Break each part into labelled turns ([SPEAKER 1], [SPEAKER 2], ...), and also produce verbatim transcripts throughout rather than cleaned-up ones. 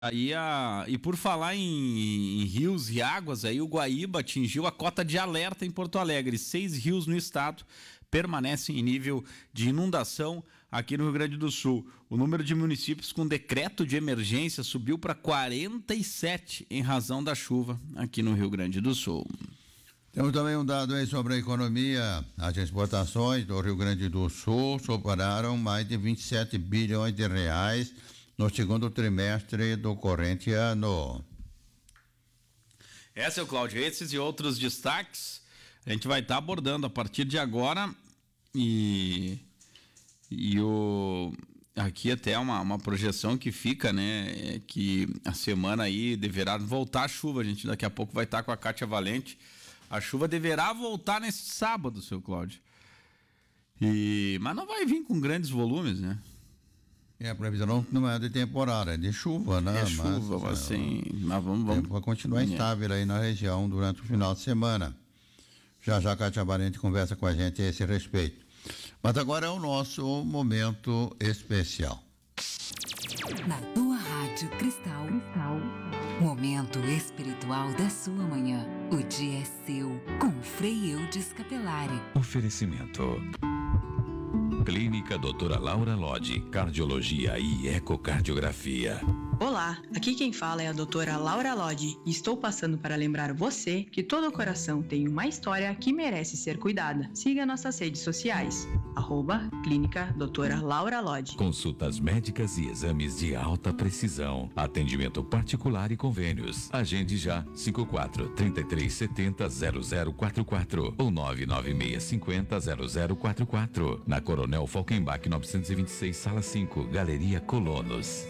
[SPEAKER 1] Aí a, e por falar em, em rios e águas, aí o Guaíba atingiu a cota de alerta em Porto Alegre. Seis rios no estado permanecem em nível de inundação aqui no Rio Grande do Sul. O número de municípios com decreto de emergência subiu para quarenta e sete em razão da chuva aqui no Rio Grande do Sul.
[SPEAKER 2] Temos também um dado aí sobre a economia. As exportações do Rio Grande do Sul superaram mais de vinte e sete bilhões de reais no segundo trimestre do corrente ano.
[SPEAKER 1] É, seu Cláudio, esses e outros destaques a gente vai estar tá abordando a partir de agora e, e o, aqui até uma, uma projeção que fica, né, é que a semana aí deverá voltar a chuva. A gente daqui a pouco vai estar tá com a Kátia Valente. A chuva deverá voltar nesse sábado, seu Cláudio. E, mas não vai vir com grandes volumes, né?
[SPEAKER 2] É, a previsão não é de temporada, é de chuva, né?
[SPEAKER 1] É chuva, mas, assim, mas vamos, vamos...
[SPEAKER 2] vai continuar estável aí na região durante o final de semana. Já já a Kátia Valente conversa com a gente a esse respeito. Mas agora é o nosso momento especial.
[SPEAKER 3] Na tua rádio Cristal, Cristal. Momento espiritual da sua manhã. O dia é seu, com Frei Eudes Capelari.
[SPEAKER 4] Oferecimento. Clínica doutora Laura Lodi, cardiologia e ecocardiografia.
[SPEAKER 5] Olá, aqui quem fala é a doutora Laura Lodi e estou passando para lembrar você que todo coração tem uma história que merece ser cuidada. Siga nossas redes sociais, arroba Clínica doutora Laura Lodi.
[SPEAKER 4] Consultas médicas e exames de alta precisão, atendimento particular e convênios. Agende já cinco quatro, três três sete zero, zero zero quatro quatro ou nove nove seis cinco zero, zero zero quatro quatro. Na Coronel Falkenbach novecentos e vinte e seis, sala cinco, Galeria Colonos.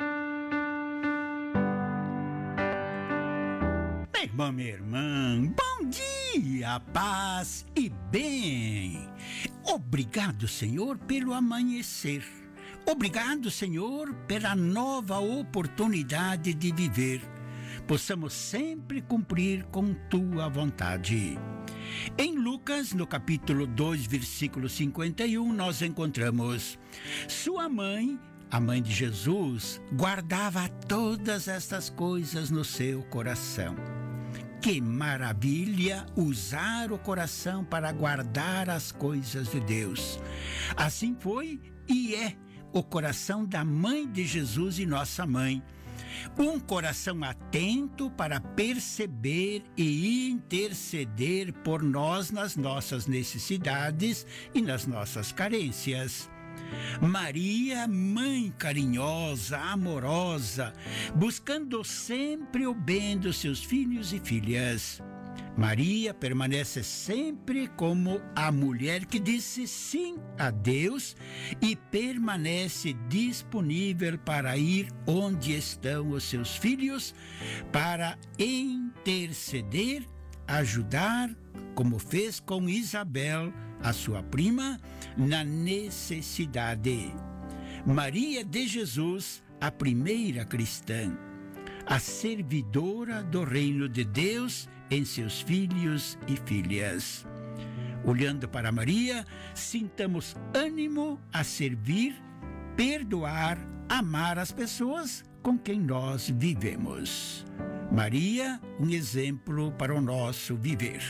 [SPEAKER 6] Meu irmão, minha irmã, bom dia, paz e bem. Obrigado, Senhor, pelo amanhecer. Obrigado, Senhor, pela nova oportunidade de viver. Possamos sempre cumprir com tua vontade. Em Lucas, no capítulo dois, versículo cinquenta e um, nós encontramos: sua mãe, a mãe de Jesus, guardava todas estas coisas no seu coração. Que maravilha usar o coração para guardar as coisas de Deus. Assim foi e é o coração da mãe de Jesus e nossa mãe. Um coração atento para perceber e interceder por nós nas nossas necessidades e nas nossas carências. Maria, mãe carinhosa, amorosa, buscando sempre o bem dos seus filhos e filhas. Maria permanece sempre como a mulher que disse sim a Deus e permanece disponível para ir onde estão os seus filhos, para interceder, ajudar, como fez com Isabel, a sua prima, na necessidade. Maria de Jesus, a primeira cristã, a servidora do reino de Deus em seus filhos e filhas. Olhando para Maria, sintamos ânimo a servir, perdoar, amar as pessoas com quem nós vivemos. Maria, um exemplo para o nosso viver.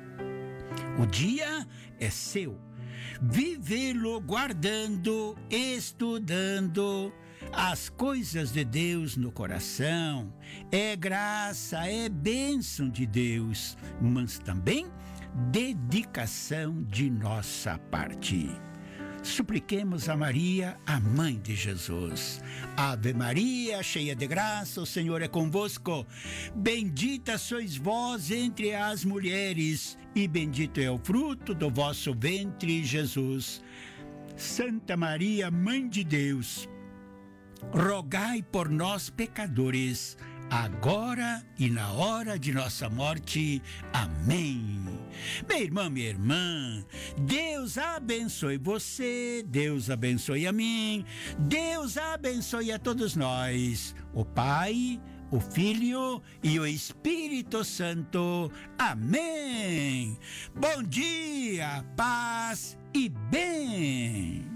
[SPEAKER 6] O dia é seu. Vivê-lo guardando, estudando as coisas de Deus no coração. É graça, é bênção de Deus, mas também dedicação de nossa parte. Supliquemos a Maria, a mãe de Jesus. Ave Maria, cheia de graça, o Senhor é convosco. Bendita sois vós entre as mulheres, e bendito é o fruto do vosso ventre, Jesus. Santa Maria, Mãe de Deus, rogai por nós, pecadores, agora e na hora de nossa morte. Amém. Meu irmão, minha irmã, Deus abençoe você, Deus abençoe a mim, Deus abençoe a todos nós, o Pai, o Filho e o Espírito Santo. Amém. Bom dia, paz e bem.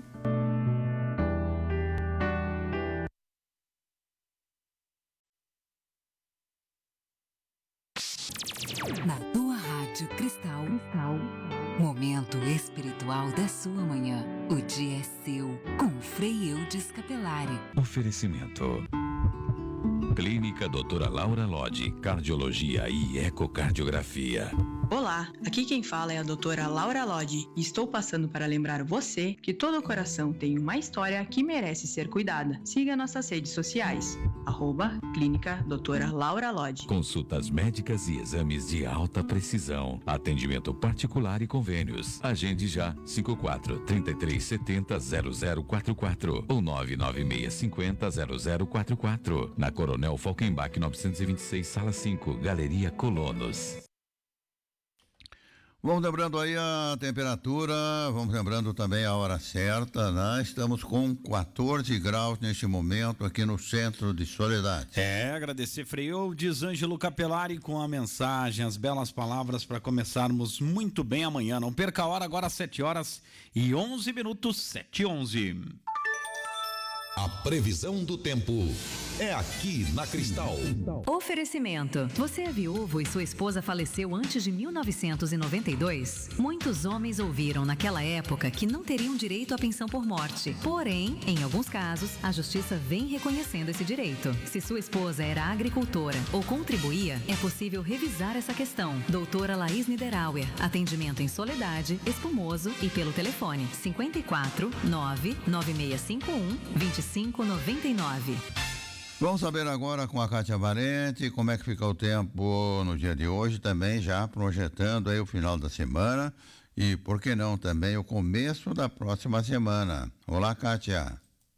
[SPEAKER 3] Cristal. Momento espiritual da sua manhã. O dia é seu, com Frei Eudes Capelari.
[SPEAKER 4] Oferecimento. Clínica doutora Laura Lodge, Cardiologia e Ecocardiografia.
[SPEAKER 5] Olá, aqui quem fala é a doutora Laura Lodge e estou passando para lembrar você que todo coração tem uma história que merece ser cuidada. Siga nossas redes sociais, arroba Clínica doutora Laura Lodge.
[SPEAKER 4] Consultas médicas e exames de alta precisão. Atendimento particular e convênios. Agende já cinco quatro, três três sete zero, zero zero quatro quatro ou nove nove seis cinco zero, zero zero quatro quatro. Na Coronel Falkenbach novecentos e vinte e seis, Sala cinco, Galeria Colonos.
[SPEAKER 2] Vamos lembrando aí a temperatura, vamos lembrando também a hora certa, né? Estamos com quatorze graus neste momento aqui no centro de Soledade.
[SPEAKER 1] É, agradecer Frei Eudes Ângelo Capelari com a mensagem, as belas palavras para começarmos muito bem amanhã. Não perca a hora, agora sete horas e onze minutos, sete e onze.
[SPEAKER 7] A previsão do tempo é aqui na Cristal.
[SPEAKER 8] Oferecimento. Você é viúvo e sua esposa faleceu antes de mil novecentos e noventa e dois? Muitos homens ouviram naquela época que não teriam direito à pensão por morte. Porém, em alguns casos, a justiça vem reconhecendo esse direito. Se sua esposa era agricultora ou contribuía, é possível revisar essa questão. Doutora Laís Niederauer. Atendimento em Soledade, Espumoso e pelo telefone cinquenta e quatro, nove nove seis cinco um, vinte e cinco noventa e nove.
[SPEAKER 2] Vamos saber agora com a Kátia Valente como é que fica o tempo no dia de hoje, também já projetando aí o final da semana e, por que não, também o começo da próxima semana. Olá, Kátia.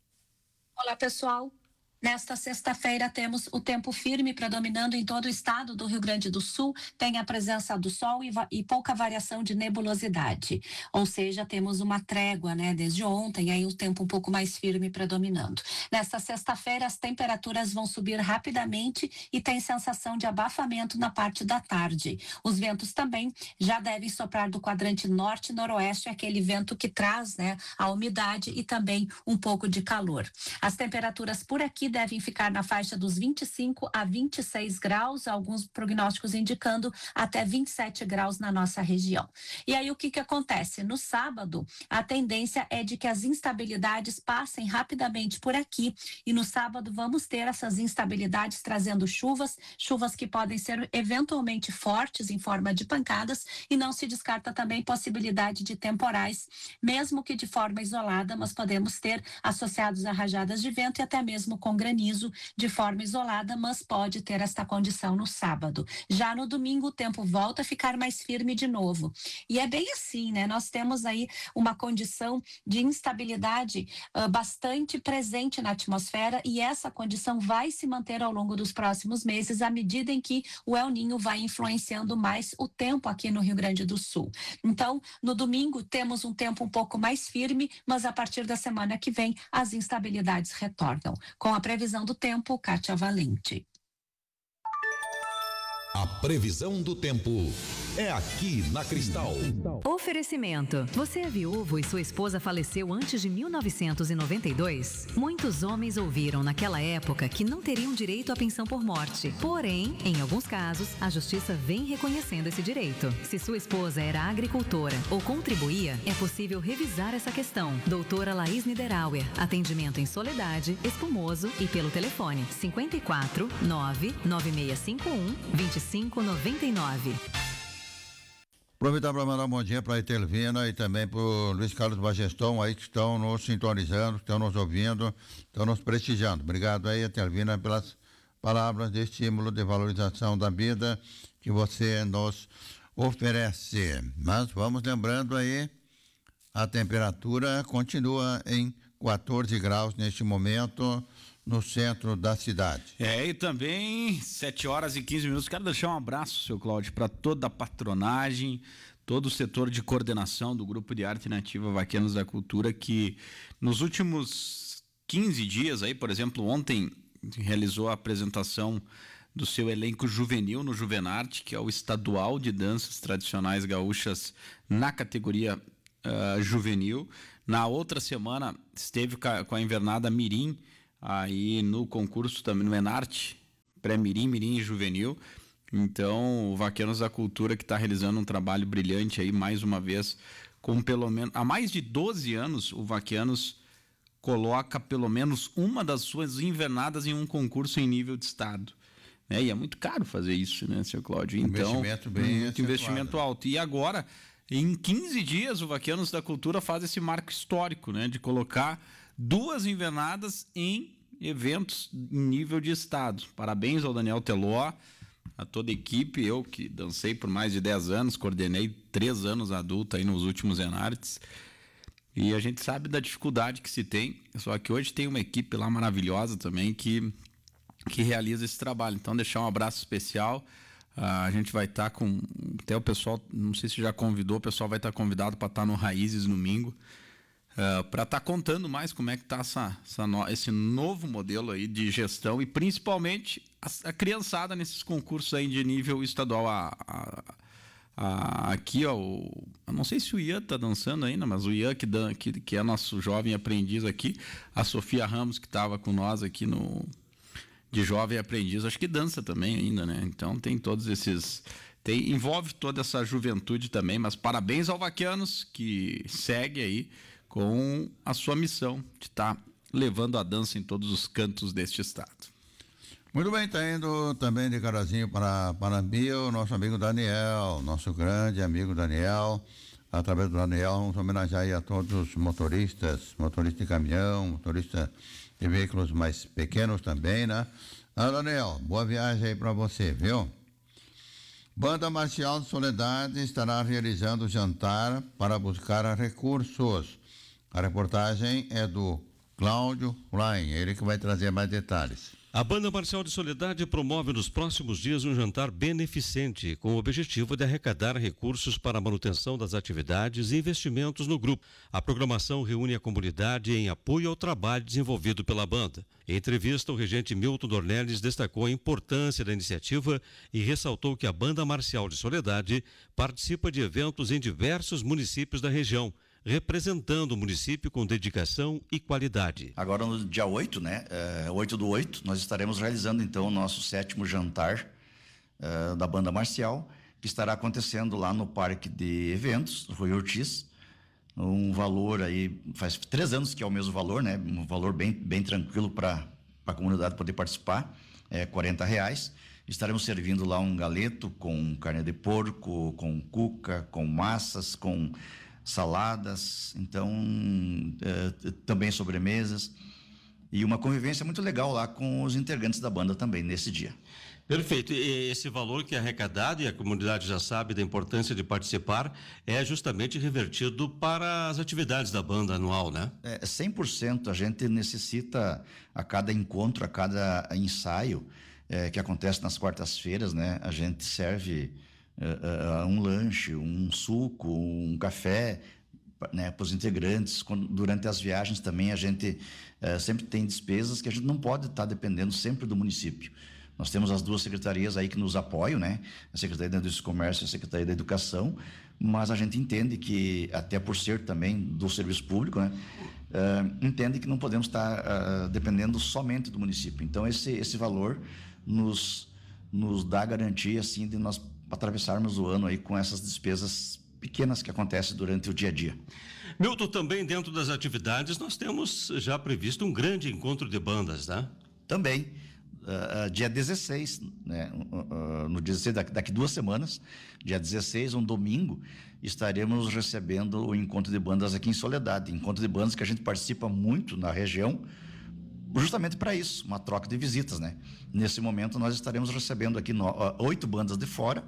[SPEAKER 9] Olá, pessoal. Nesta sexta-feira temos o tempo firme predominando em todo o estado do Rio Grande do Sul, tem a presença do sol e, e pouca variação de nebulosidade, ou seja, temos uma trégua, né, desde ontem, aí o tempo um pouco mais firme predominando. Nesta sexta-feira as temperaturas vão subir rapidamente e tem sensação de abafamento na parte da tarde. Os ventos também já devem soprar do quadrante norte e noroeste, aquele vento que traz, né, a umidade e também um pouco de calor. As temperaturas por aqui devem ficar na faixa dos vinte e cinco a vinte e seis graus, alguns prognósticos indicando até vinte e sete graus na nossa região. E aí o que que acontece? No sábado, a tendência é de que as instabilidades passem rapidamente por aqui e no sábado vamos ter essas instabilidades trazendo chuvas, chuvas que podem ser eventualmente fortes em forma de pancadas e não se descarta também possibilidade de temporais, mesmo que de forma isolada, mas podemos ter associados a rajadas de vento e até mesmo com granizo de forma isolada, mas pode ter esta condição no sábado. Já no domingo o tempo volta a ficar mais firme de novo. E é bem assim, né? Nós temos aí uma condição de instabilidade uh, bastante presente na atmosfera e essa condição vai se manter ao longo dos próximos meses à medida em que o El Niño vai influenciando mais o tempo aqui no Rio Grande do Sul. Então, no domingo temos um tempo um pouco mais firme, mas a partir da semana que vem as instabilidades retornam. Com a previsão do tempo, Kátia Valente.
[SPEAKER 7] A previsão do tempo é aqui na Cristal.
[SPEAKER 8] Oferecimento. Você é viúvo e sua esposa faleceu antes de mil novecentos e noventa e dois? Muitos homens ouviram naquela época que não teriam direito à pensão por morte. Porém, em alguns casos, a justiça vem reconhecendo esse direito. Se sua esposa era agricultora ou contribuía, é possível revisar essa questão. Doutora Laís Niederauer. Atendimento em Soledade, Espumoso e pelo telefone cinquenta e quatro, nove nove seis cinco um, vinte e cinco noventa e nove.
[SPEAKER 2] Aproveitar para mandar um bom dia para a Etelvina e também para o Luiz Carlos Bagestão aí que estão nos sintonizando, estão nos ouvindo, estão nos prestigiando. Obrigado aí, Etelvina, pelas palavras de estímulo, de valorização da vida que você nos oferece. Mas vamos lembrando aí, a temperatura continua em quatorze graus neste momento no centro da cidade.
[SPEAKER 1] É, e também sete horas e quinze minutos. Quero deixar um abraço, seu Cláudio, para toda a patronagem, todo o setor de coordenação do Grupo de Arte Nativa Vaqueanos da Cultura, que nos últimos quinze dias, aí, por exemplo, ontem realizou a apresentação do seu elenco juvenil no Juvenarte, que é o estadual de danças tradicionais gaúchas na categoria uh, juvenil. Na outra semana esteve com a invernada Mirim, aí no concurso também no Enarte, pré-Mirim, Mirim e Juvenil, Então, o Vaqueiros da Cultura que está realizando um trabalho brilhante aí, mais uma vez, com pelo menos... Há mais de doze anos, o Vaqueiros coloca pelo menos uma das suas invernadas em um concurso em nível de estado. É, e é muito caro fazer isso, né, seu Cláudio? Então,
[SPEAKER 2] investimento bem
[SPEAKER 1] muito investimento alto. E agora, em quinze dias, o Vaqueiros da Cultura faz esse marco histórico, né, de colocar duas invernadas em eventos em nível de estado. Parabéns ao Daniel Teló, a toda a equipe. Eu que dancei por mais de dez anos, coordenei três anos adulto aí nos últimos Enartes. E a gente sabe da dificuldade que se tem, só que hoje tem uma equipe lá maravilhosa também que, que realiza esse trabalho. Então, deixar um abraço especial. Uh, a gente vai estar tá com... Até o pessoal, não sei se já convidou, o pessoal vai estar tá convidado para estar tá no Raízes domingo, uh, para estar tá contando mais como é que está essa, essa no, esse novo modelo aí de gestão e principalmente a, a criançada nesses concursos aí de nível estadual. A, a, a, aqui, ó, o, eu não sei se o Ian tá dançando ainda, mas o Ian que, dan, que, que é nosso jovem aprendiz aqui, a Sofia Ramos que estava com nós aqui no de jovem aprendiz, acho que dança também ainda, né? Então tem todos esses... Tem, envolve toda essa juventude também, mas parabéns ao Vaqueiros que segue aí com a sua missão de estar tá levando a dança em todos os cantos deste estado.
[SPEAKER 2] Muito bem, está indo também de Carazinho para Panambi o nosso amigo Daniel, nosso grande amigo Daniel. Através do Daniel, vamos homenagear aí a todos os motoristas, motorista de caminhão, motorista de veículos mais pequenos também, né? Ah, Daniel, boa viagem aí para você, viu? Banda Marcial de Soledade estará realizando jantar para buscar recursos. A reportagem é do Cláudio Klein, ele que vai trazer mais detalhes.
[SPEAKER 10] A Banda Marcial de Soledade promove nos próximos dias um jantar beneficente, com o objetivo de arrecadar recursos para a manutenção das atividades e investimentos no grupo. A programação reúne a comunidade em apoio ao trabalho desenvolvido pela banda. Em entrevista, o regente Milton Dornelles destacou a importância da iniciativa e ressaltou que a Banda Marcial de Soledade participa de eventos em diversos municípios da região, representando o município com dedicação e qualidade.
[SPEAKER 11] Agora no dia oito, né, é, oito do oito, nós estaremos realizando então o nosso sétimo jantar é, da Banda Marcial, que estará acontecendo lá no Parque de Eventos, Rui Ortiz, um valor aí, faz três anos que é o mesmo valor, né, um valor bem, bem tranquilo para a comunidade poder participar, é quarenta reais. Estaremos servindo lá um galeto com carne de porco, com cuca, com massas, com saladas, então uh, também sobremesas e uma convivência muito legal lá com os integrantes da banda também nesse dia.
[SPEAKER 10] Perfeito. E esse valor que é arrecadado, e a comunidade já sabe da importância de participar, é justamente revertido para as atividades da banda anual, né?
[SPEAKER 11] É, cem por cento. A gente necessita a cada encontro, a cada ensaio é, que acontece nas quartas-feiras, né? A gente serve Uh, uh, um lanche, um suco, um café, né, para os integrantes. Quando, durante as viagens também a gente uh, sempre tem despesas que a gente não pode estar tá dependendo sempre do município. Nós temos as duas secretarias aí que nos apoiam, né? A Secretaria da Indústria e Comércio e a Secretaria da Educação, mas a gente entende que, até por ser também do serviço público, né? Uh, entende que não podemos estar tá, uh, dependendo somente do município. Então esse, esse valor nos, nos dá garantia assim, de nós atravessarmos o ano aí com essas despesas pequenas que acontecem durante o dia a dia.
[SPEAKER 10] Milton, também dentro das atividades nós temos já previsto um grande encontro de bandas, né?
[SPEAKER 11] Também, uh, dia dezesseis, né? Uh, uh, no dia dezesseis, daqui, daqui duas semanas, dia dezesseis, um domingo, estaremos recebendo o encontro de bandas aqui em Soledade, encontro de bandas que a gente participa muito na região, justamente para isso, uma troca de visitas, né? Nesse momento nós estaremos recebendo aqui no, uh, oito bandas de fora,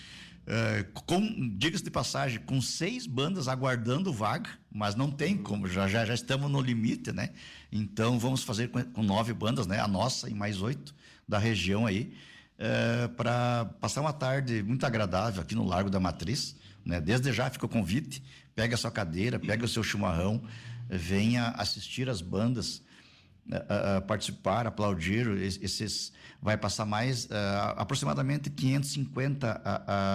[SPEAKER 11] uh, com, diga-se de passagem, com seis bandas aguardando vaga, mas não tem como, já, já, já estamos no limite, né? Então vamos fazer com, com nove bandas, né? A nossa e mais oito da região aí, uh, para passar uma tarde muito agradável aqui no Largo da Matriz, né? Desde já fica o convite, pega a sua cadeira, pega o seu chimarrão, venha assistir as bandas, Uh, uh, participar, aplaudir. Esses vai passar mais uh, aproximadamente quinhentos e cinquenta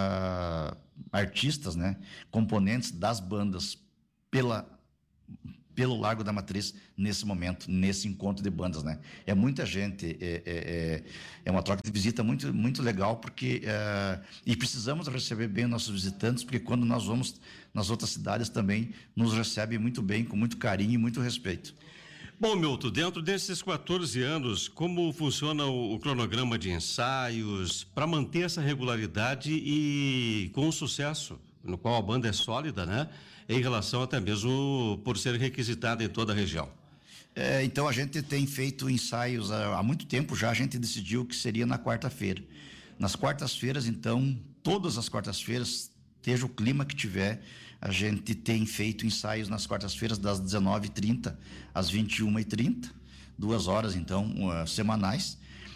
[SPEAKER 11] uh, uh, artistas, né, componentes das bandas pela pelo Largo da Matriz nesse momento, nesse encontro de bandas, né? É muita gente, é, é, é uma troca de visita muito, muito legal, porque é, e precisamos receber bem os nossos visitantes, porque quando nós vamos nas outras cidades também nos recebem muito bem, com muito carinho e muito respeito.
[SPEAKER 10] Bom, Milton, dentro desses quatorze anos, como funciona o, o cronograma de ensaios para manter essa regularidade e com sucesso, no qual a banda é sólida, né? Em relação até mesmo por ser requisitada em toda a região.
[SPEAKER 11] É, então a gente tem feito ensaios há, há muito tempo já, a gente decidiu que seria na quarta-feira. Nas quartas-feiras, então, todas as quartas-feiras, esteja o clima que tiver, a gente tem feito ensaios nas quartas-feiras das dezenove e trinta às vinte e uma e trinta, duas horas então uh, semanais.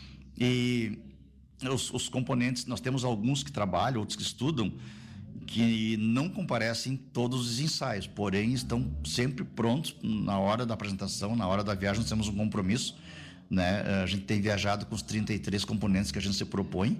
[SPEAKER 11] E os, os componentes, nós temos alguns que trabalham, outros que estudam, que não comparecem todos os ensaios, porém estão sempre prontos na hora da apresentação, na hora da viagem. Nós temos um compromisso, né? A gente tem viajado com os trinta e três componentes que a gente se propõe.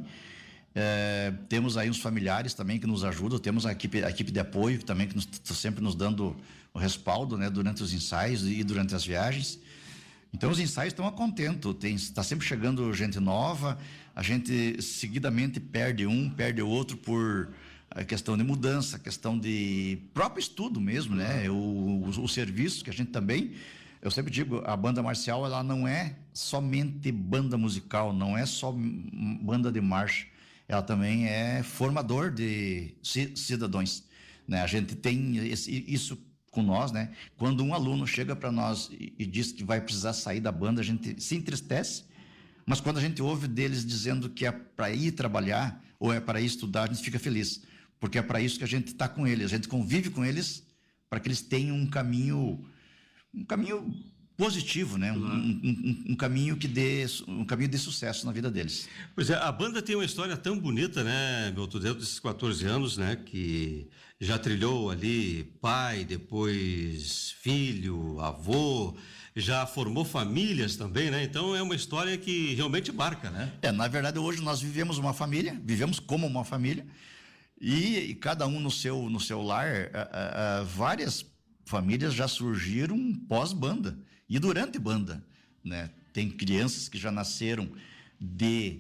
[SPEAKER 11] É, temos aí os familiares também que nos ajudam, temos a equipe, a equipe de apoio também que está sempre nos dando o respaldo, né? Durante os ensaios e durante as viagens. Então os ensaios estão a contento, está sempre chegando gente nova, a gente seguidamente perde um, perde o outro por a questão de mudança, a questão de próprio estudo mesmo, né? O, o, o serviço que a gente também, eu sempre digo, a banda marcial, ela não é somente banda musical, não é só banda de marcha, ela também é formador de cidadãos, né? A gente tem esse, isso com nós, né? Quando um aluno chega para nós e, e diz que vai precisar sair da banda, a gente se entristece, mas quando a gente ouve deles dizendo que é para ir trabalhar ou é para ir estudar, a gente fica feliz. Porque é para isso que a gente está com eles, a gente convive com eles para que eles tenham um caminho, um caminho positivo, né? Um, um, um, um caminho que dê, um caminho de sucesso na vida deles.
[SPEAKER 10] Pois é, a banda tem uma história tão bonita, né, Milton, dentro desses quatorze anos, né, que já trilhou ali pai, depois filho, avô, já formou famílias também, né? Então é uma história que realmente marca, né?
[SPEAKER 11] É, na verdade hoje nós vivemos uma família, vivemos como uma família. E, e cada um no seu, no seu lar, a, a, a, várias famílias já surgiram pós-banda e durante banda, né? Tem crianças que já nasceram de,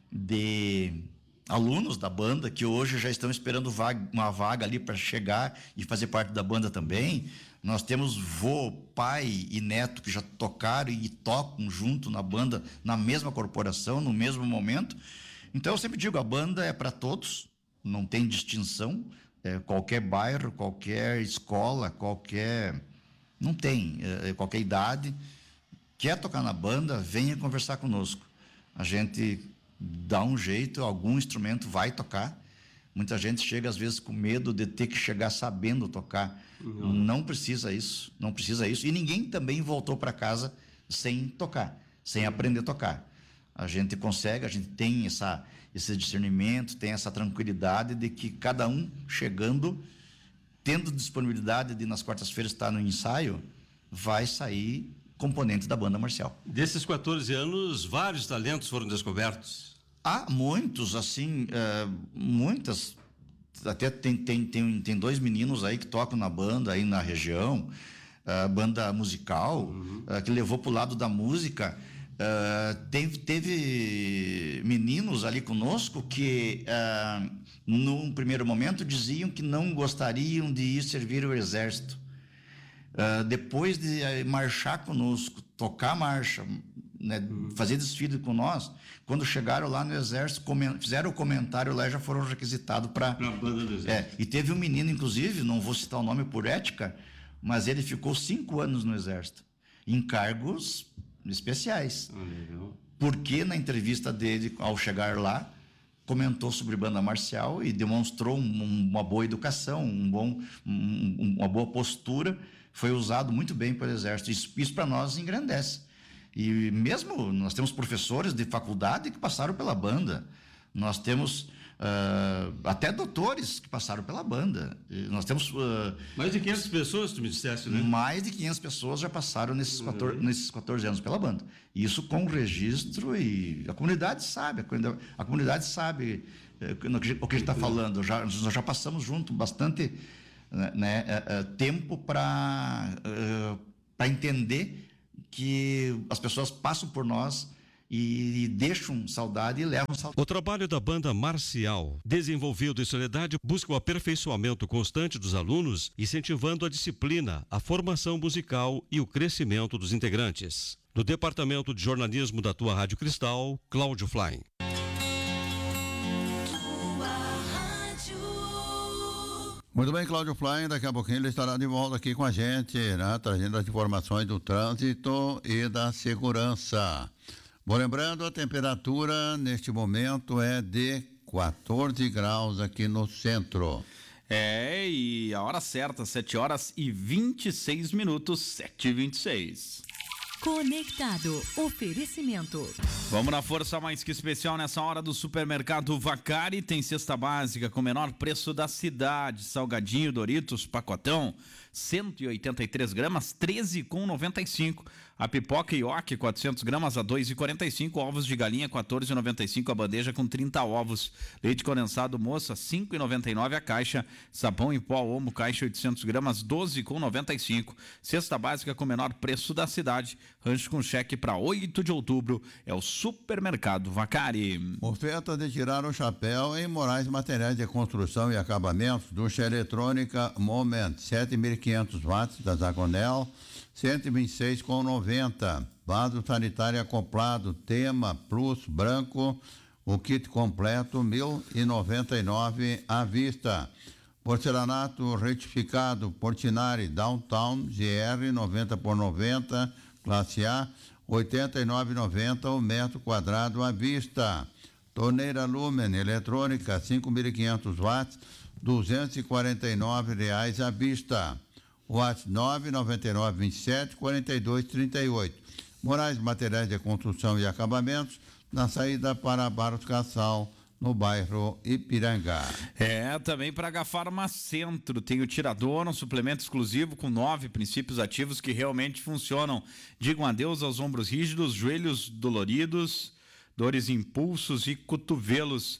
[SPEAKER 11] de alunos da banda que hoje já estão esperando vaga, uma vaga ali para chegar e fazer parte da banda também. Nós temos vô, pai e neto que já tocaram e tocam junto na banda, na mesma corporação, no mesmo momento. Então eu sempre digo, a banda é para todos. Não tem distinção, é, qualquer bairro, qualquer escola, qualquer... Não tem, é, qualquer idade. Quer tocar na banda, venha conversar conosco. A gente dá um jeito, algum instrumento vai tocar. Muita gente chega, às vezes, com medo de ter que chegar sabendo tocar. Uhum. Não precisa isso, não precisa isso. E ninguém também voltou para casa sem tocar, sem aprender a tocar. A gente consegue, a gente tem essa... esse discernimento, tem essa tranquilidade de que cada um chegando, tendo disponibilidade de nas quartas-feiras estar no ensaio, vai sair componente da banda marcial.
[SPEAKER 10] Desses quatorze anos, vários talentos foram descobertos?
[SPEAKER 11] Há muitos, assim, uh, muitas, até tem, tem, tem, tem dois meninos aí que tocam na banda, aí na região, uh, banda musical, uhum. uh, que levou para o lado da música. Uh, teve, teve meninos ali conosco que uh, num primeiro momento diziam que não gostariam de ir servir o exército. Uh, depois de uh, marchar conosco, tocar marcha, né, uhum. fazer desfile com nós, quando chegaram lá no exército, fizeram o comentário lá e já foram requisitados para a
[SPEAKER 10] banda do exército.
[SPEAKER 11] É, e teve um menino, inclusive, não vou citar o nome por ética, mas ele ficou cinco anos no exército, em cargos especiais.
[SPEAKER 10] Ah,
[SPEAKER 11] porque na entrevista dele, ao chegar lá, comentou sobre banda marcial e demonstrou um, uma boa educação, um bom, um, uma boa postura, foi usado muito bem pelo exército. Isso, isso para nós engrandece. E mesmo nós temos professores de faculdade que passaram pela banda, nós temos Uh, até doutores que passaram pela banda. E nós temos... Uh,
[SPEAKER 10] mais de quinhentas pessoas, tu me disseste, né?
[SPEAKER 11] Mais de quinhentas pessoas já passaram nesses, uhum. quatorze, nesses quatorze anos pela banda. Isso com registro e... A comunidade sabe, a comunidade sabe uh, o que a gente está falando. Já, nós já passamos junto bastante, né, uh, uh, tempo para uh, para entender que as pessoas passam por nós e deixam saudade e levam saudade.
[SPEAKER 10] O trabalho da banda marcial, desenvolvido em Soledade, busca o aperfeiçoamento constante dos alunos, incentivando a disciplina, a formação musical e o crescimento dos integrantes. Do Departamento de Jornalismo da Tua Rádio Cristal, Cláudio Fly.
[SPEAKER 2] Muito bem, Cláudio Fly, daqui a pouquinho ele estará de volta aqui com a gente, né, trazendo as informações do trânsito e da segurança. Bom, lembrando, a temperatura neste momento é de quatorze graus aqui no centro.
[SPEAKER 1] É, e a hora certa, sete horas e vinte e seis minutos, sete e vinte e seis.
[SPEAKER 8] Conectado. Oferecimento.
[SPEAKER 1] Vamos na força mais que especial nessa hora do Supermercado Vacari. Tem cesta básica com menor preço da cidade. Salgadinho, Doritos, pacotão, cento e oitenta e três gramas, treze reais e noventa e cinco centavos. A pipoca Ioki, quatrocentas gramas, a dois reais e quarenta e cinco centavos. Ovos de galinha, quatorze reais e noventa e cinco centavos. A bandeja com trinta ovos. Leite condensado Moça, cinco reais e noventa e nove centavos a caixa. Sabão em pó Omo, caixa oitocentas gramas, doze reais e noventa e cinco centavos. Cesta básica com menor preço da cidade. Rancho com cheque para oito de outubro. É o Supermercado Vacari.
[SPEAKER 2] Oferta de tirar o chapéu em Moraes Materiais de Construção e Acabamentos. Ducha eletrônica Moment, sete mil e quinhentos watts da Zagonel, cento e vinte e seis reais e noventa centavos. Vaso sanitário acoplado Tema Plus branco, o kit completo mil e noventa e nove reais à vista. Porcelanato retificado Portinari Downtown G R noventa por noventa, classe A, oitenta e nove reais e noventa centavos o metro quadrado à vista. Torneira Lumen eletrônica cinco mil e quinhentos watts, duzentos e quarenta e nove reais à vista. WhatsApp nove nove nove, vinte e sete, quarenta e dois, trinta e oito. Moraes Materiais de Construção e Acabamentos, na saída para Barros Cassal, no bairro Ipiranga.
[SPEAKER 1] É, também para H Farmacentro tem o Tirador, um suplemento exclusivo com nove princípios ativos que realmente funcionam. Digam adeus aos ombros rígidos, joelhos doloridos, dores em pulsos e cotovelos.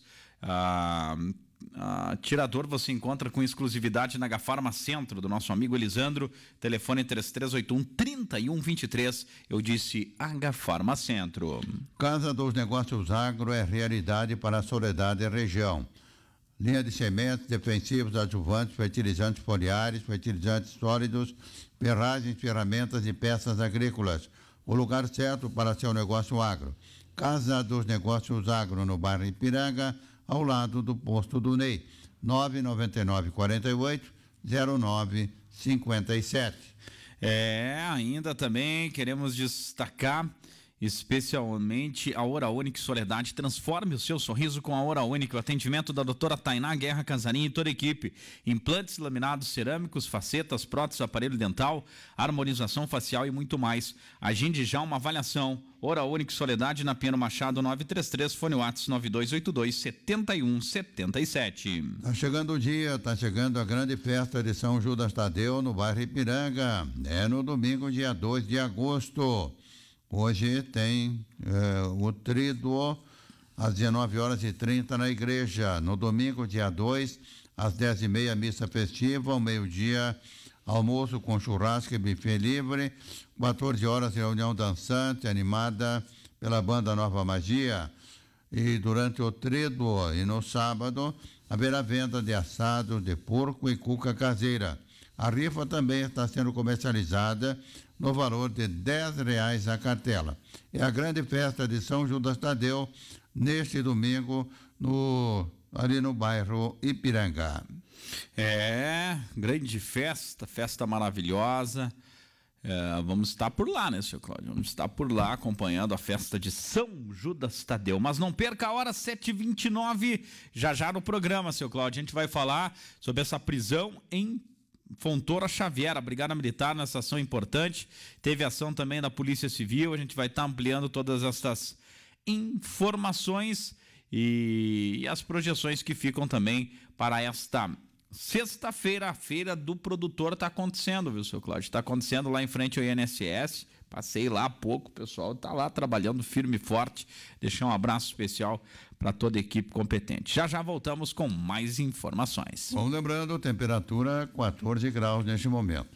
[SPEAKER 1] Ah, ah, Tirador você encontra com exclusividade na H Farmacentro, do nosso amigo Elisandro, telefone três três oito um, três um dois três. Eu disse H Farmacentro.
[SPEAKER 2] Casa dos Negócios Agro é realidade para a Soledade e região. Linha de sementes, defensivos, adjuvantes, fertilizantes foliares, fertilizantes sólidos, ferragens, ferramentas e peças agrícolas. O lugar certo para seu negócio agro. Casa dos Negócios Agro, no bairro Ipiranga, ao lado do posto do Ney. nove nove nove, quarenta e oito, zero nove cinquenta e sete.
[SPEAKER 1] É, ainda também queremos destacar especialmente a Hora Única Soledade. Transforme o seu sorriso com a Hora Única. O atendimento da doutora Tainá Guerra Casarim e toda a equipe. Implantes, laminados cerâmicos, facetas, próteses, aparelho dental, harmonização facial e muito mais. Agende já uma avaliação. Hora Única Soledade, na Piano Machado nove três três, fone WhatsApp nove dois oito dois, sete um sete sete.
[SPEAKER 2] Tá chegando o dia, tá chegando a grande festa de São Judas Tadeu no bairro Ipiranga. É no domingo, dia dois de agosto. Hoje tem eh, o tríduo às dezenove horas e trinta na igreja. No domingo, dia dois, às dez e meia, missa festiva. Ao meio-dia, almoço com churrasco e buffet livre. quatorze horas, reunião dançante, animada pela banda Nova Magia. E durante o tríduo e no sábado, haverá venda de assado de porco e cuca caseira. A rifa também está sendo comercializada no valor de dez reais a cartela. É a grande festa de São Judas Tadeu, neste domingo, no, ali no bairro Ipiranga.
[SPEAKER 1] É, grande festa, festa maravilhosa. É, vamos estar por lá, né, senhor Cláudio? Vamos estar por lá acompanhando a festa de São Judas Tadeu. Mas não perca a hora, sete e vinte e nove, já já no programa, senhor Cláudio. A gente vai falar sobre essa prisão em Fontoura Xavier, a Brigada Militar nessa ação importante. Teve ação também da Polícia Civil. A gente vai estar ampliando todas essas informações e, e as projeções que ficam também para esta sexta-feira. A feira do produtor está acontecendo, viu, seu Cláudio? Está acontecendo lá em frente ao I N S S, Passei lá há pouco, o pessoal está lá trabalhando firme e forte. Deixar um abraço especial para toda a equipe competente. Já já voltamos com mais informações.
[SPEAKER 2] Vamos lembrando, temperatura quatorze graus neste momento.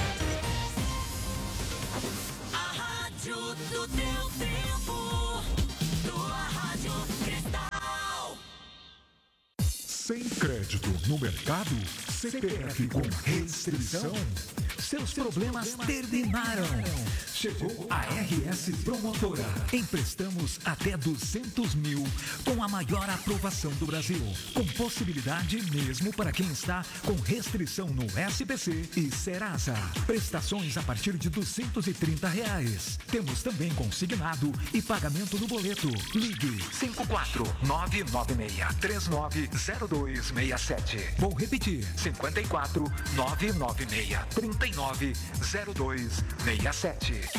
[SPEAKER 12] A rádio do teu tempo, tua Rádio Cristal.
[SPEAKER 13] Sem crédito no mercado, C P F com restrição, seus problemas terminaram. Chegou a R S Promotora. Emprestamos até duzentos mil com a maior aprovação do Brasil. Com possibilidade mesmo para quem está com restrição no S P C e Serasa. Prestações a partir de duzentos e trinta reais. Temos também consignado e pagamento no boleto. Ligue cinco quatro nove nove seis três nove zero dois seis sete. Vou repetir, cinco quatro nove nove seis três nove zero dois seis sete.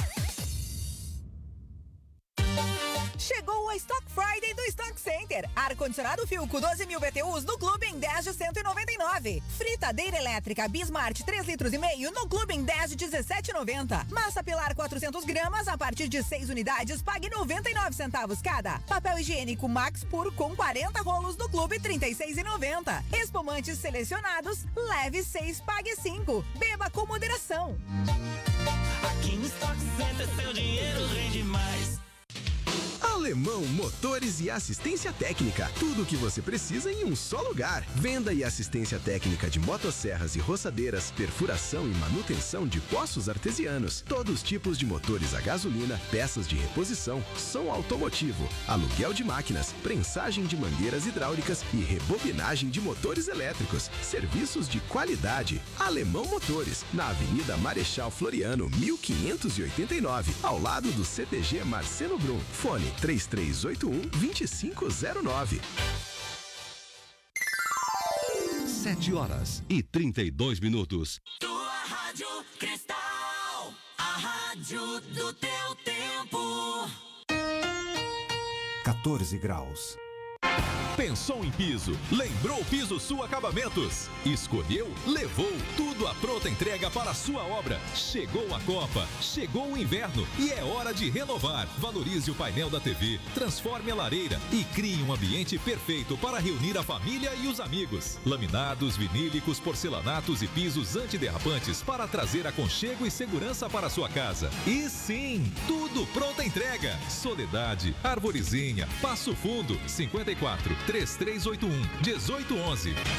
[SPEAKER 14] Chegou a Stock Friday do Stock Center. Ar-condicionado Philco doze mil B T Us no clube em dez de cento e noventa e nove. Fritadeira elétrica Bismart três litros e meio no clube em dez de dezessete e noventa. Massa Pilar quatrocentos gramas a partir de seis unidades, pague noventa e nove centavos cada. Papel higiênico Max Pur com quarenta rolos no clube trinta e seis e noventa. Espumantes selecionados, leve seis, pague cinco. Beba com moderação.
[SPEAKER 12] Aqui no Stock Center seu dinheiro rende mais.
[SPEAKER 15] Alemão Motores e Assistência Técnica. Tudo o que você precisa em um só lugar. Venda e assistência técnica de motosserras e roçadeiras, perfuração e manutenção de poços artesianos. Todos os tipos de motores a gasolina, peças de reposição, som automotivo, aluguel de máquinas, prensagem de mangueiras hidráulicas e rebobinagem de motores elétricos. Serviços de qualidade. Alemão Motores, na Avenida Marechal Floriano, mil quinhentos e oitenta e nove, ao lado do C T G Marcelo Brum. Fone três três oito um, dois cinco zero nove.
[SPEAKER 10] Sete horas e trinta e dois minutos.
[SPEAKER 12] Tua Rádio Cristal, a rádio do teu tempo.
[SPEAKER 16] quatorze graus.
[SPEAKER 7] Pensou em piso? Lembrou Piso Sul Acabamentos? Escolheu? Levou tudo à pronta entrega para a sua obra. Chegou a Copa, chegou o inverno e é hora de renovar. Valorize o painel da T V, transforme a lareira e crie um ambiente perfeito para reunir a família e os amigos. Laminados, vinílicos, porcelanatos e pisos antiderrapantes para trazer aconchego e segurança para a sua casa. E sim, tudo pronta entrega. Soledade, Arvorezinha, Passo Fundo, cinquenta e quatro, três três oito um, um oito um um.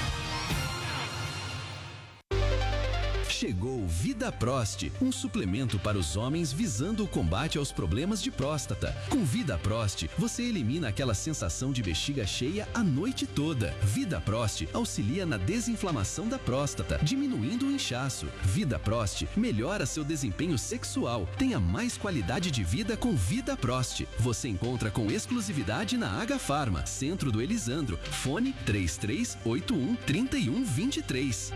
[SPEAKER 15] Chegou Vida Prost, um suplemento para os homens visando o combate aos problemas de próstata. Com Vida Prost, você elimina aquela sensação de bexiga cheia a noite toda. Vida Prost auxilia na desinflamação da próstata, diminuindo o inchaço. Vida Prost melhora seu desempenho sexual. Tenha mais qualidade de vida com Vida Prost. Você encontra com exclusividade na H Farma, Centro do Elisandro. Fone três três oito um, três um dois três.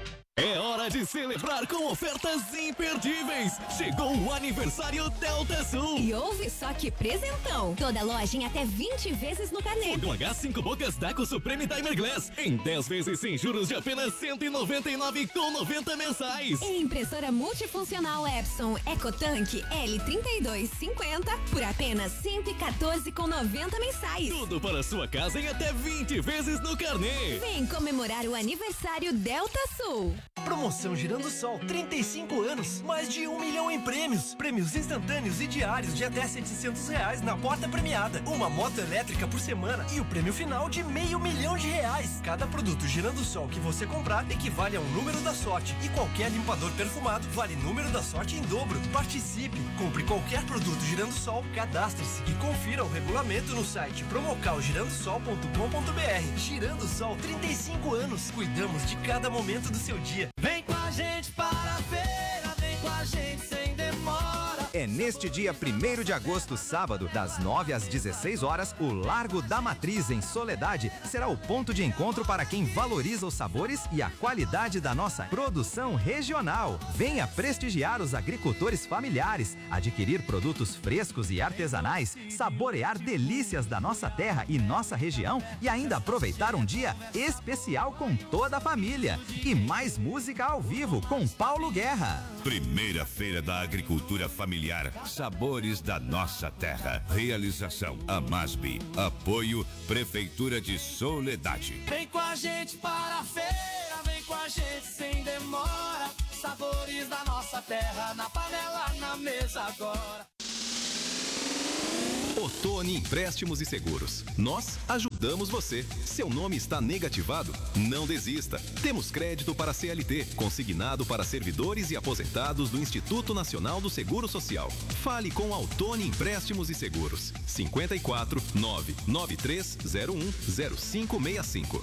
[SPEAKER 17] É hora de celebrar com ofertas imperdíveis. Chegou o aniversário Delta Sul.
[SPEAKER 18] E ouve só que presentão. Toda loja em até vinte vezes no carnê.
[SPEAKER 17] Fogão H cinco bocas Daco Supreme Timer Glass em dez vezes sem juros de apenas cento e noventa e nove reais com noventa mensais.
[SPEAKER 18] E impressora multifuncional Epson EcoTank L trinta e dois cinquenta por apenas cento e quatorze reais com noventa mensais.
[SPEAKER 17] Tudo para sua casa em até vinte vezes no carnê.
[SPEAKER 18] Vem comemorar o aniversário Delta Sul.
[SPEAKER 19] Promoção Girando Sol, trinta e cinco anos, mais de um milhão em prêmios. Prêmios instantâneos e diários de até setecentos reais na porta premiada. Uma moto elétrica por semana e o prêmio final de meio milhão de reais. Cada produto Girando Sol que você comprar equivale a um número da sorte. E qualquer limpador perfumado vale número da sorte em dobro. Participe, compre qualquer produto Girando Sol, cadastre-se e confira o regulamento no site promocal girando sol ponto com ponto br. Girando Sol, trinta e cinco anos. Cuidamos de cada momento do seu dia.
[SPEAKER 12] Vem com a gente para a feira, vem com a gente sem demora.
[SPEAKER 20] É neste dia primeiro de agosto, sábado, das nove às dezesseis horas, o Largo da Matriz, em Soledade, será o ponto de encontro para quem valoriza os sabores e a qualidade da nossa produção regional. Venha prestigiar os agricultores familiares, adquirir produtos frescos e artesanais, saborear delícias da nossa terra e nossa região e ainda aproveitar um dia especial com toda a família. E mais música ao vivo com Paulo Guerra.
[SPEAKER 21] Primeira Feira da Agricultura Familiar
[SPEAKER 16] familiar, sabores da nossa terra. Realização Amasbi. Apoio Prefeitura de Soledade.
[SPEAKER 12] Vem com a gente para a feira, vem com a gente sem demora. Sabores da nossa terra, na panela, na mesa agora.
[SPEAKER 17] Otoni Empréstimos e Seguros. Nós ajudamos você. Seu nome está negativado? Não desista. Temos crédito para C L T, consignado para servidores e aposentados do Instituto Nacional do Seguro Social. Fale com a Otoni Empréstimos e Seguros. cinquenta e quatro, nove nove três zero um zero cinco seis cinco.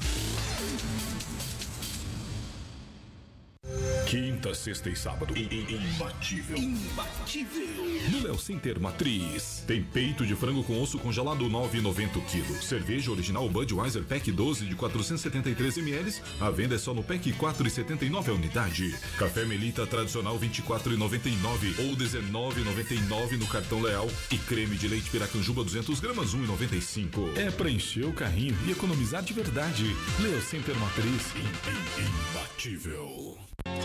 [SPEAKER 13] Quinta, sexta e sábado. Imbatível. Imbatível. No Léo Center Matriz. Tem peito de frango com osso congelado nove reais e noventa centavos o quilo. Cerveja original Budweiser Pack doze de quatrocentos e setenta e três mililitros. A venda é só no Pack quatro reais e setenta e nove centavos a unidade. Café Melita tradicional vinte e quatro reais e noventa e nove centavos ou dezenove reais e noventa e nove centavos no cartão Leal. E creme de leite Piracanjuba duzentas gramas um real e noventa e cinco centavos. É pra encher o carrinho e economizar de verdade. Léo Center Matriz. Imbatível.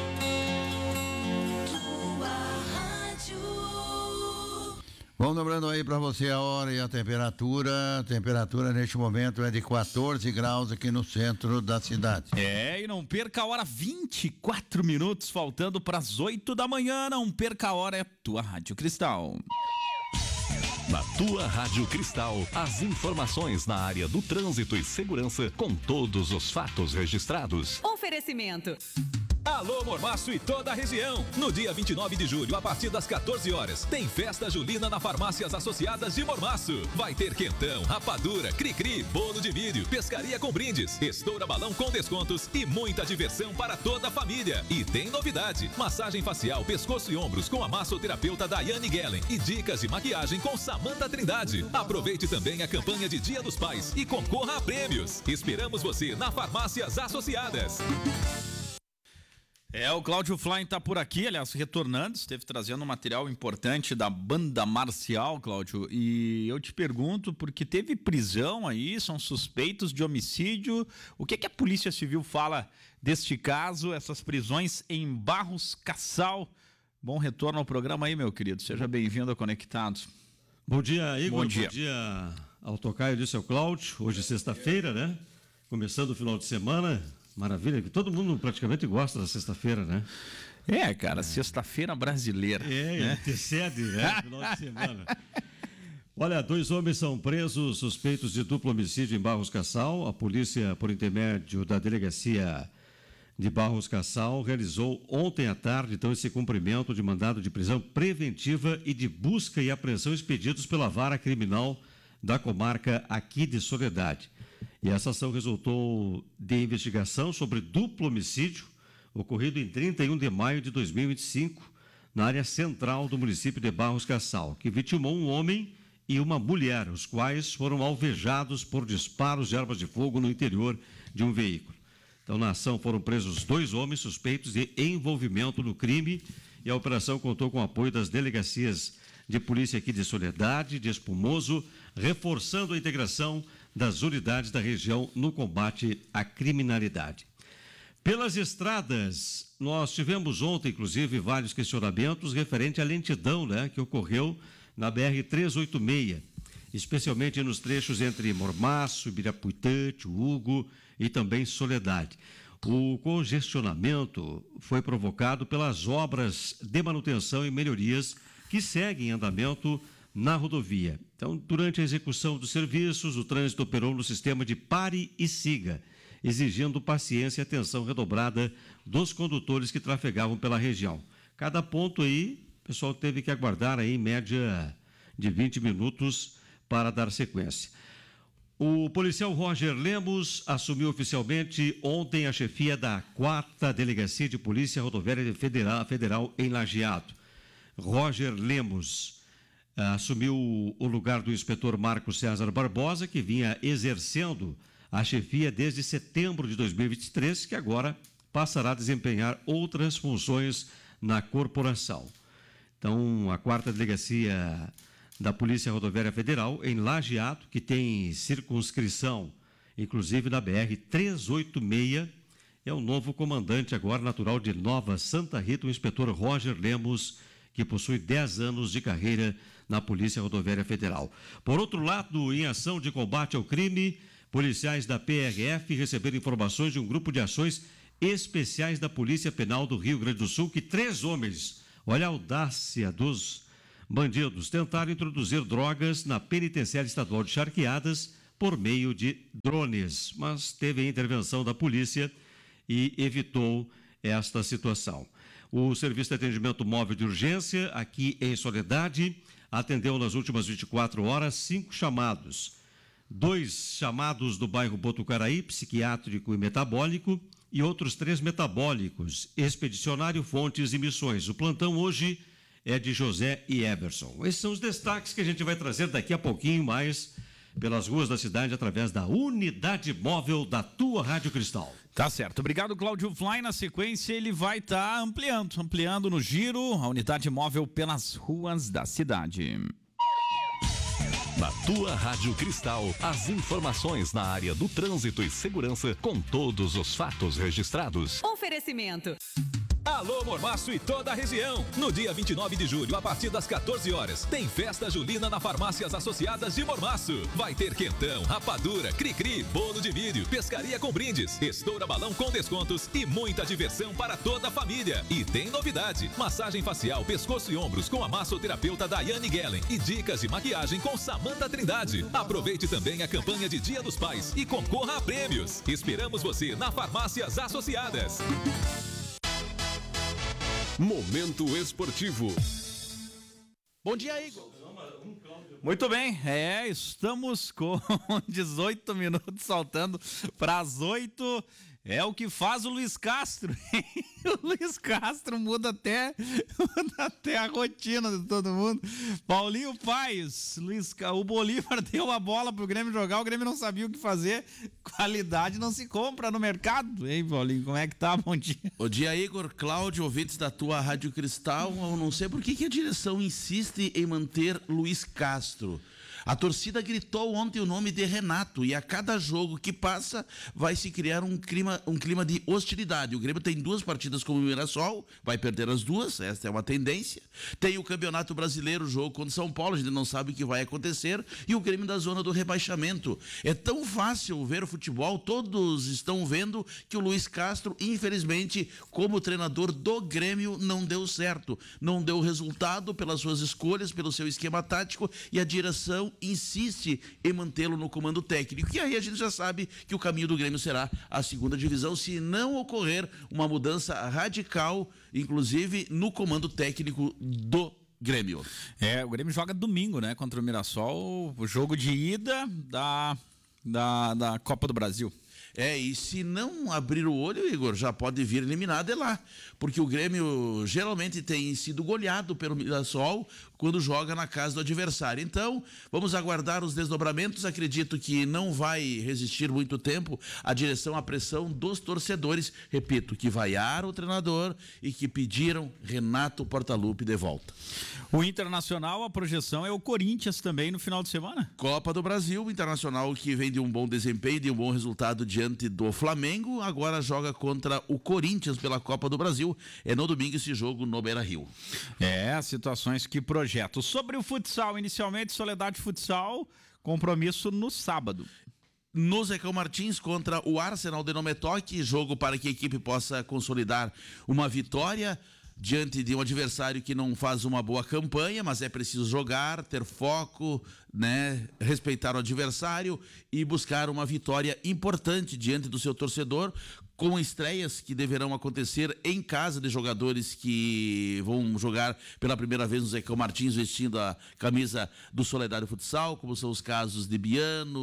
[SPEAKER 2] Vamos lembrando aí para você a hora e a temperatura. A temperatura neste momento é de quatorze graus aqui no centro da cidade.
[SPEAKER 1] É, e não perca a hora, vinte e quatro minutos faltando para as oito da manhã. Não perca a hora, é tua Rádio Cristal.
[SPEAKER 4] Na tua Rádio Cristal, as informações na área do trânsito e segurança com todos os fatos registrados.
[SPEAKER 8] Oferecimento.
[SPEAKER 7] Alô Mormaço e toda a região. No dia vinte e nove de julho, a partir das quatorze horas, tem festa julina na Farmácias Associadas de Mormaço. Vai ter quentão, rapadura, cri-cri, bolo de milho, pescaria com brindes, estoura balão com descontos e muita diversão para toda a família. E tem novidade: massagem facial, pescoço e ombros com a massoterapeuta Daiane Gellen e dicas de maquiagem com Samanta Trindade. Aproveite também a campanha de Dia dos Pais e concorra a prêmios. Esperamos você na Farmácias Associadas.
[SPEAKER 1] É, o Cláudio Flying tá por aqui, aliás, retornando, esteve trazendo um material importante da banda marcial, Cláudio, e eu te pergunto, porque teve prisão aí, são suspeitos de homicídio, o que que a Polícia Civil fala deste caso, essas prisões em Barros Cassal? Bom retorno ao programa aí, meu querido, seja bem-vindo a Conectados.
[SPEAKER 10] Bom dia, Igor,
[SPEAKER 1] bom dia,
[SPEAKER 10] bom dia ao tocaio do seu Cláudio, hoje é sexta-feira, né? Começando o final de semana. Maravilha, que todo mundo praticamente gosta da sexta-feira, né?
[SPEAKER 1] É, cara, é. Sexta-feira brasileira.
[SPEAKER 10] É, né? Antecede, né? Final de semana. Olha, dois homens são presos suspeitos de duplo homicídio em Barros Cassal. A polícia, por intermédio da delegacia de Barros Cassal, realizou ontem à tarde, então, esse cumprimento de mandado de prisão preventiva e de busca e apreensão expedidos pela vara criminal da comarca aqui de Soledade. E essa ação resultou de investigação sobre duplo homicídio ocorrido em trinta e um de maio de dois mil e vinte e cinco, na área central do município de Barros Cassal, que vitimou um homem e uma mulher, os quais foram alvejados por disparos de armas de fogo no interior de um veículo. Então, na ação foram presos dois homens suspeitos de envolvimento no crime e a operação contou com o apoio das delegacias de polícia aqui de Soledade, de Espumoso, reforçando a integração das unidades da região no combate à criminalidade. Pelas estradas, nós tivemos ontem, inclusive, vários questionamentos referente à lentidão, né, que ocorreu na B R trezentos e oitenta e seis, especialmente nos trechos entre Mormaço, Ibirapuitã, Hugo e também Soledade. O congestionamento foi provocado pelas obras de manutenção e melhorias que seguem em andamento na rodovia. Então, durante a execução dos serviços, o trânsito operou no sistema de pare e siga, exigindo paciência e atenção redobrada dos condutores que trafegavam pela região. Cada ponto aí, o pessoal teve que aguardar aí em média de vinte minutos para dar sequência. O policial Roger Lemos assumiu oficialmente ontem a chefia da quarta Delegacia de Polícia Rodoviária Federal, Federal em Lajeado. Roger Lemos assumiu o lugar do inspetor Marcos César Barbosa, que vinha exercendo a chefia desde setembro de dois mil e vinte e três, que agora passará a desempenhar outras funções na corporação. Então, a quarta Delegacia da Polícia Rodoviária Federal, em Lajeado, que tem circunscrição, inclusive na B R trezentos e oitenta e seis, é o novo comandante agora natural de Nova Santa Rita, o inspetor Roger Lemos, que possui dez anos de carreira na Polícia Rodoviária Federal. Por outro lado, em ação de combate ao crime, policiais da P R F receberam informações de um grupo de ações especiais da Polícia Penal do Rio Grande do Sul que três homens, olha a audácia dos bandidos, tentaram introduzir drogas na penitenciária estadual de Charqueadas por meio de drones, mas teve a intervenção da polícia e evitou esta situação. O Serviço de Atendimento Móvel de Urgência, aqui em Soledade, atendeu nas últimas vinte e quatro horas cinco chamados. Dois chamados do bairro Botucaraí, psiquiátrico e metabólico, e outros três metabólicos, expedicionário, fontes e missões. O plantão hoje é de José e Everson. Esses são os destaques que a gente vai trazer daqui a pouquinho mais pelas ruas da cidade através da unidade móvel da tua Rádio Cristal.
[SPEAKER 1] Tá certo. Obrigado, Cláudio Fly. Na sequência, ele vai estar tá ampliando, ampliando no giro a unidade móvel pelas ruas da cidade.
[SPEAKER 7] Na tua Rádio Cristal, as informações na área do trânsito e segurança com todos os fatos registrados.
[SPEAKER 8] Oferecimento.
[SPEAKER 7] Alô Mormaço e toda a região. No dia vinte e nove de julho, a partir das quatorze horas, tem festa julina na Farmácias Associadas de Mormaço. Vai ter quentão, rapadura, cri-cri, bolo de milho, pescaria com brindes, estoura balão com descontos e muita diversão para toda a família. E tem novidade: massagem facial, pescoço e ombros com a massoterapeuta Daiane Gellen e dicas de maquiagem com Samanta Trindade. Aproveite também a campanha de Dia dos Pais e concorra a prêmios. Esperamos você na Farmácias Associadas.
[SPEAKER 21] Momento esportivo.
[SPEAKER 1] Bom dia, Igor. Muito bem, é, estamos com dezoito minutos, saltando para as oito. É o que faz o Luiz Castro. O Luiz Castro muda até, muda até a rotina de todo mundo. Paulinho Paes, Luiz, o Bolívar deu a bola pro Grêmio jogar, o Grêmio não sabia o que fazer. Qualidade não se compra no mercado. Hein, Paulinho, como é que tá? Bom dia.
[SPEAKER 22] Bom dia, Igor, Cláudio, ouvintes da tua Rádio Cristal. Eu não sei por que, que a direção insiste em manter Luiz Castro. A torcida gritou ontem o nome de Renato e a cada jogo que passa vai se criar um clima, um clima de hostilidade. O Grêmio tem duas partidas como o Mirassol, vai perder as duas, esta é uma tendência. Tem o Campeonato Brasileiro, jogo contra o São Paulo, a gente não sabe o que vai acontecer, e o Grêmio da zona do rebaixamento. É tão fácil ver o futebol, todos estão vendo que o Luiz Castro, infelizmente, como treinador do Grêmio, não deu certo. Não deu resultado pelas suas escolhas, pelo seu esquema tático, e a direção insiste em mantê-lo no comando técnico. E aí a gente já sabe que o caminho do Grêmio será a segunda divisão, se não ocorrer uma mudança radical, inclusive no comando técnico do Grêmio.
[SPEAKER 1] É, o Grêmio joga domingo, né, contra o Mirassol, o jogo de ida da, da, da Copa do Brasil.
[SPEAKER 22] É, e se não abrir o olho, Igor, já pode vir eliminado é lá, porque o Grêmio geralmente tem sido goleado pelo Mirassol quando joga na casa do adversário. Então, vamos aguardar os desdobramentos. Acredito que não vai resistir muito tempo a direção à pressão dos torcedores, repito, que vaiaram o treinador e que pediram Renato Portaluppi de volta.
[SPEAKER 1] O Internacional, a projeção é o Corinthians também no final de semana.
[SPEAKER 22] Copa do Brasil, o Internacional que vem de um bom desempenho, de um bom resultado diante do Flamengo, agora joga contra o Corinthians pela Copa do Brasil. É no domingo esse jogo no Beira-Rio.
[SPEAKER 1] É, situações que projeto. Sobre o futsal, inicialmente, Soledade Futsal, compromisso no sábado.
[SPEAKER 22] No Zecão Martins contra o Arsenal de Nome Toque, jogo para que a equipe possa consolidar uma vitória diante de um adversário que não faz uma boa campanha, mas é preciso jogar, ter foco, né, respeitar o adversário e buscar uma vitória importante diante do seu torcedor, com estreias que deverão acontecer em casa de jogadores que vão jogar pela primeira vez no Zecão Martins vestindo a camisa do Soledade Futsal, como são os casos de Biano,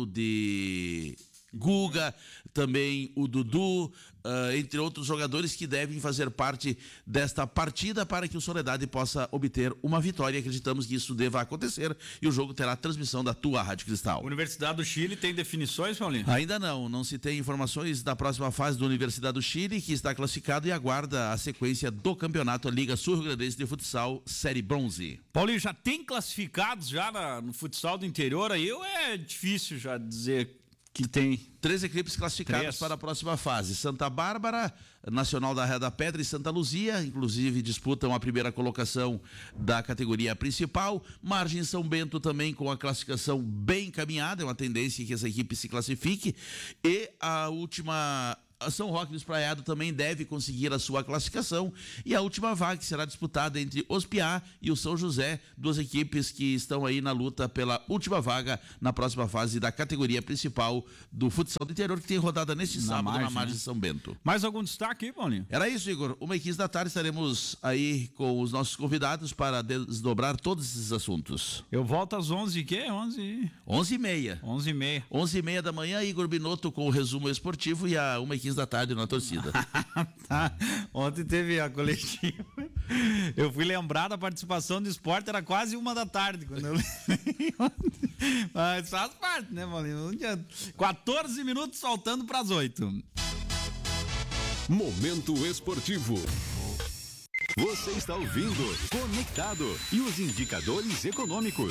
[SPEAKER 22] de Guga, também o Dudu, uh, entre outros jogadores que devem fazer parte desta partida para que o Soledade possa obter uma vitória. Acreditamos que isso deva acontecer e o jogo terá transmissão da tua Rádio Cristal.
[SPEAKER 1] Universidade do Chile tem definições, Paulinho?
[SPEAKER 22] Ainda não, não se tem informações da próxima fase da Universidade do Chile, que está classificado e aguarda a sequência do campeonato, a Liga Sul-Rio-Grandense de Futsal, Série Bronze.
[SPEAKER 1] Paulinho, já tem classificados já na, no futsal do interior aí, ou é difícil já dizer que tem
[SPEAKER 22] três equipes classificadas
[SPEAKER 1] Três.
[SPEAKER 22] para a próxima fase. Santa Bárbara, Nacional da Ré da Pedra e Santa Luzia, inclusive disputam a primeira colocação da categoria principal. Margem São Bento também com a classificação bem encaminhada, é uma tendência que essa equipe se classifique. E a última... A São Roque do Espraiado também deve conseguir a sua classificação, e a última vaga que será disputada entre os Piá e o São José, duas equipes que estão aí na luta pela última vaga na próxima fase da categoria principal do futsal do interior, que tem rodada neste
[SPEAKER 1] Na
[SPEAKER 22] sábado
[SPEAKER 1] margem,
[SPEAKER 22] na margem
[SPEAKER 1] né?
[SPEAKER 22] São Bento.
[SPEAKER 1] Mais algum destaque aí, Paulinho?
[SPEAKER 22] Era isso, Igor. Uma e quinze da tarde estaremos aí com os nossos convidados para desdobrar todos esses assuntos.
[SPEAKER 1] Eu volto às onze, que? onze...
[SPEAKER 22] onze e meia.
[SPEAKER 1] onze e meia.
[SPEAKER 22] onze e meia da manhã, Igor Binotto com o resumo esportivo, e a uma e quinze da tarde na torcida.
[SPEAKER 1] Tá. Ontem teve a coletiva. Eu fui lembrar da participação do esporte, era quase uma da tarde quando eu Mas faz parte, né, Paulinho? Um dia... quatorze minutos faltando para as oito.
[SPEAKER 21] Momento esportivo.
[SPEAKER 17] Você está ouvindo Conectado e os indicadores econômicos.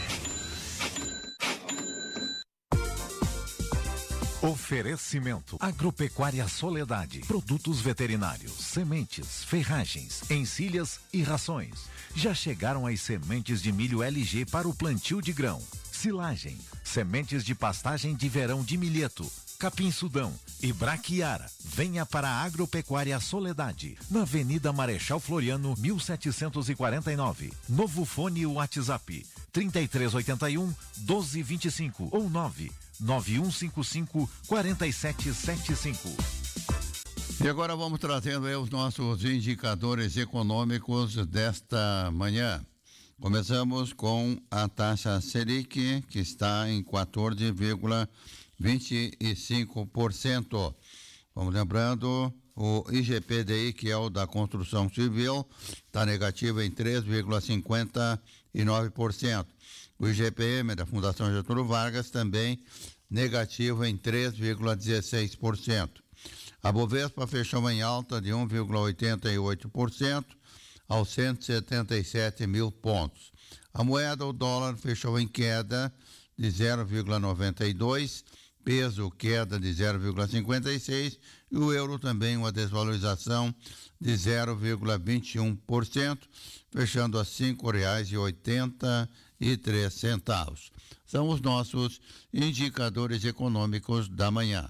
[SPEAKER 3] Oferecimento Agropecuária Soledade, produtos veterinários, sementes, ferragens, encilhas e rações. Já chegaram as sementes de milho L G para o plantio de grão, silagem, sementes de pastagem de verão de milheto, capim sudão e braquiara. Venha para a Agropecuária Soledade, na Avenida Marechal Floriano, mil setecentos e quarenta e nove. Novo fone e WhatsApp trinta e três oitenta e um, doze vinte e cinco ou nove nove um cinco cinco, quatro sete sete cinco.
[SPEAKER 2] E agora vamos trazendo aí os nossos indicadores econômicos desta manhã. Começamos com a taxa Selic, que está em quatorze vírgula vinte e cinco por cento. Vamos lembrando, o I G P D I, que é o da construção civil, está negativo em três vírgula cinquenta e nove por cento. O I G P M da Fundação Getúlio Vargas também negativo em três vírgula dezesseis por cento. A Bovespa fechou em alta de um vírgula oitenta e oito por cento aos cento e setenta e sete mil pontos. A moeda, o dólar, fechou em queda de zero vírgula noventa e dois, peso queda de zero vírgula cinquenta e seis e o euro também uma desvalorização de zero vírgula vinte e um por cento, fechando a cinco reais e oitenta e três centavos. São os nossos indicadores econômicos da manhã.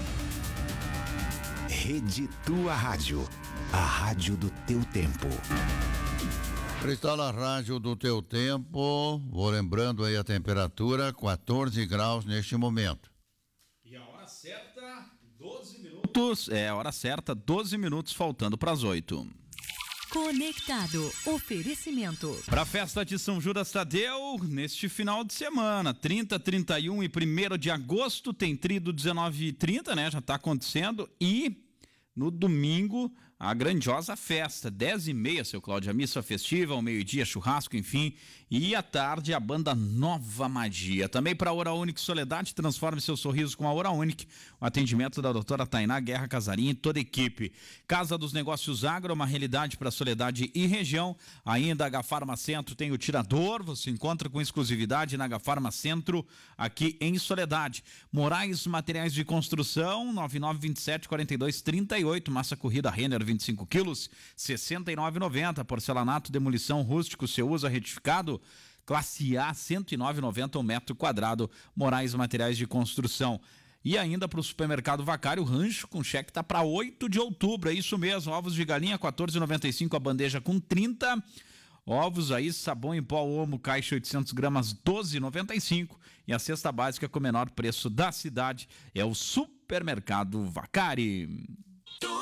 [SPEAKER 3] Rede Tua Rádio, a rádio do teu tempo.
[SPEAKER 2] Cristal, a rádio do teu tempo. Vou lembrando aí a temperatura, quatorze graus neste momento.
[SPEAKER 1] E a hora certa, doze minutos. É, a hora certa, doze minutos faltando para as oito.
[SPEAKER 8] Conectado. Oferecimento.
[SPEAKER 1] Para a festa de São Judas Tadeu, neste final de semana, trinta, trinta e um e primeiro de agosto, tem trido dezenove e trinta, né? Já está acontecendo. E no domingo, a grandiosa festa, dez e meia, seu Cláudio, a missa festiva, ao meio-dia, churrasco, enfim. E à tarde, a banda Nova Magia. Também para a Hora Única Soledade, transforme seu sorriso com a Hora Única. O atendimento da doutora Tainá Guerra Casarim e toda a equipe. Casa dos Negócios Agro, uma realidade para Soledade e região. Ainda a Agafarma Centro tem o tirador, você encontra com exclusividade na Agafarma Centro, aqui em Soledade. Moraes Materiais de Construção, nove nove vinte e sete, quarenta e dois, trinta e oito. Massa corrida Renner, vinte e cinco quilos, sessenta e nove reais e noventa centavos. Porcelanato Demolição Rústico, seu uso retificado, classe A, cento e nove reais e noventa centavos um metro quadrado. Moraes Materiais de Construção. E ainda para o supermercado Vacário, rancho com cheque tá para oito de outubro, é isso mesmo. Ovos de galinha, quatorze reais e noventa e cinco centavos a bandeja com trinta. Ovos aí, sabão em pó Omo, caixa oitocentos gramas, doze reais e noventa e cinco centavos. E a cesta básica com o menor preço da cidade é o supermercado Vacari.